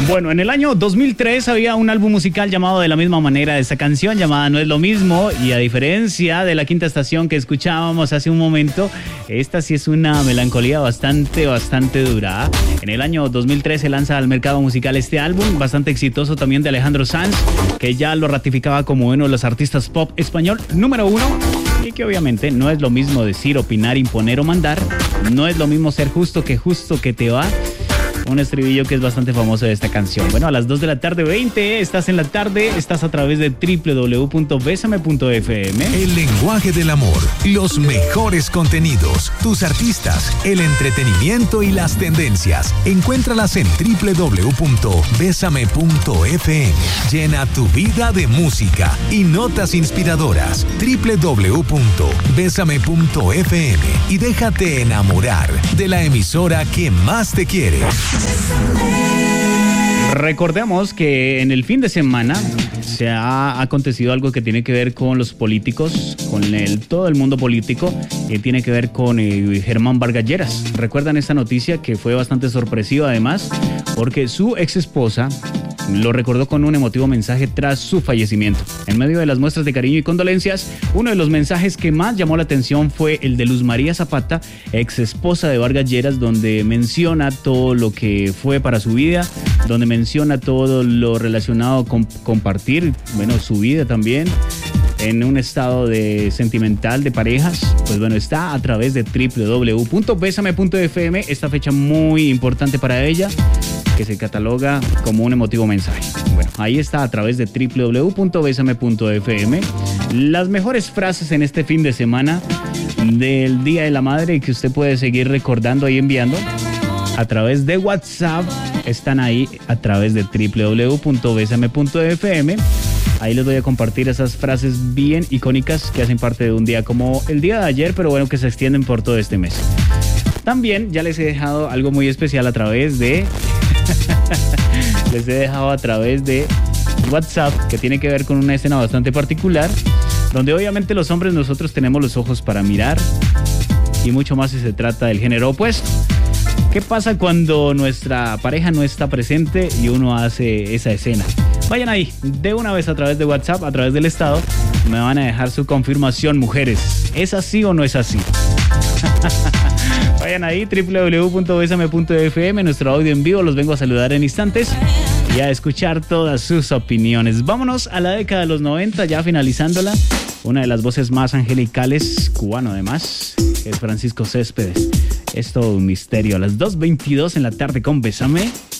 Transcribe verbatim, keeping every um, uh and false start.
Bueno, en el año dos mil tres había un álbum musical llamado de la misma manera de esta canción, llamada No es lo mismo, y a diferencia de La Quinta Estación que escuchábamos hace un momento, esta sí es una melancolía bastante, bastante dura. En el año dos mil tres se lanza al mercado musical este álbum, bastante exitoso también, de Alejandro Sanz, que ya lo ratificaba como uno de los artistas pop español número uno, y que obviamente no es lo mismo decir, opinar, imponer o mandar, no es lo mismo ser justo que justo que te va. Un estribillo que es bastante famoso de esta canción. Bueno, a las dos de la tarde veinte, estás en la tarde, estás a través de doble u doble u doble u punto besame punto efe eme. El lenguaje del amor, los mejores contenidos, tus artistas, el entretenimiento y las tendencias. Encuéntralas en doble u doble u doble u punto besame punto efe eme. Llena tu vida de música y notas inspiradoras. doble u doble u doble u punto besame punto efe eme y déjate enamorar de la emisora que más te quiere. Recordemos que en el fin de semana se ha acontecido algo que tiene que ver con los políticos, con el, todo el mundo político, que tiene que ver con eh, Germán Vargas Lleras. ¿Recuerdan esta noticia que fue bastante sorpresiva además? Porque su ex esposa lo recordó con un emotivo mensaje tras su fallecimiento. En medio de las muestras de cariño y condolencias, uno de los mensajes que más llamó la atención fue el de Luz María Zapata, ex esposa de Vargas Lleras, donde menciona todo lo que fue para su vida, donde menciona todo lo relacionado con compartir, bueno, su vida también en un estado de sentimental de parejas. Pues bueno, está a través de doble u doble u doble u punto besame punto efe eme, esta fecha muy importante para ella, que se cataloga como un emotivo mensaje. Bueno, ahí está a través de doble u doble u doble u punto besame punto efe eme. Las mejores frases en este fin de semana del Día de la Madre que usted puede seguir recordando y enviando a través de WhatsApp. Están ahí a través de doble u doble u doble u punto besame punto efe eme. Ahí les voy a compartir esas frases bien icónicas que hacen parte de un día como el día de ayer, pero bueno, que se extienden por todo este mes. También ya les he dejado algo muy especial a través de... les he dejado a través de WhatsApp, que tiene que ver con una escena bastante particular, donde obviamente los hombres nosotros tenemos los ojos para mirar, y mucho más si se trata del género opuesto. ¿Qué pasa cuando nuestra pareja no está presente y uno hace esa escena? Vayan ahí, de una vez a través de WhatsApp, a través del estado, me van a dejar su confirmación, mujeres. ¿Es así o no es así? Vayan ahí, doble u doble u doble u punto besame punto efe eme, nuestro audio en vivo, los vengo a saludar en instantes y a escuchar todas sus opiniones. Vámonos a la década de los noventa, ya finalizándola. Una de las voces más angelicales, cubano además, es Francisco Céspedes. Es todo un misterio. A las dos veintidós en la tarde con Besame.